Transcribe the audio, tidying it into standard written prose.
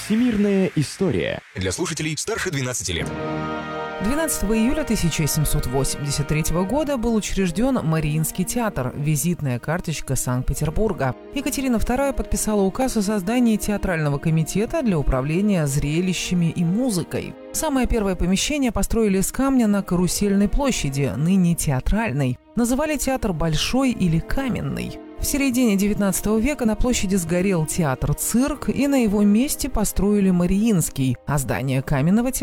Всемирная история. Для слушателей старше 12 лет. 12 июля 1783 года был учрежден Мариинский театр, визитная карточка Санкт-Петербурга. Екатерина II подписала указ о создании театрального комитета для управления зрелищами и музыкой. Самое первое помещение построили из камня на Карусельной площади, ныне Театральной. Называли театр «Большой» или «Каменный». В середине XIX века на площади сгорел театр-цирк, и на его месте построили Мариинский, а здание Каменного театра